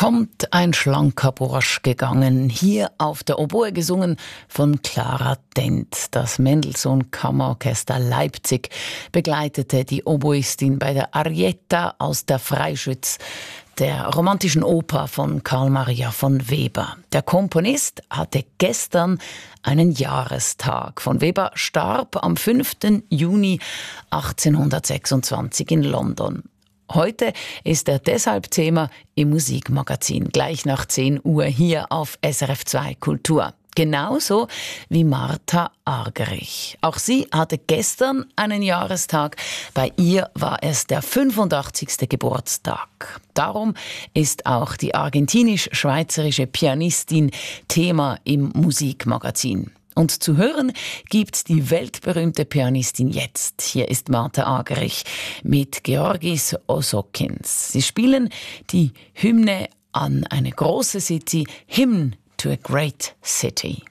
Kommt ein schlanker Bursch gegangen, hier auf der Oboe gesungen von Clara Dent. Das Mendelssohn Kammerorchester Leipzig begleitete die Oboistin bei der Arietta aus der Freischütz, der romantischen Oper von Karl Maria von Weber. Der Komponist hatte gestern einen Jahrestag. Von Weber starb am 5. Juni 1826 in London. Heute ist er deshalb Thema im Musikmagazin, gleich nach 10 Uhr hier auf SRF 2 Kultur. Genauso wie Martha Argerich. Auch sie hatte gestern einen Jahrestag. Bei ihr war es der 85. Geburtstag. Darum ist auch die argentinisch-schweizerische Pianistin Thema im Musikmagazin. Und zu hören gibt's die weltberühmte Pianistin jetzt. Hier ist Martha Argerich mit Georgis Osokins. Sie spielen die Hymne an eine große City, Hymn to a Great City.